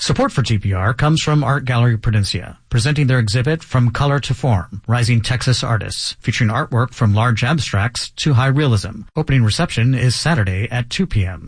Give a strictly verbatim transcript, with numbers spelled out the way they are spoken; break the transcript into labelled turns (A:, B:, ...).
A: Support for T P R comes from Art Gallery Prudencia, presenting their exhibit From Color to Form, Rising Texas Artists, featuring artwork from large abstracts to high realism. Opening reception is Saturday at two p.m.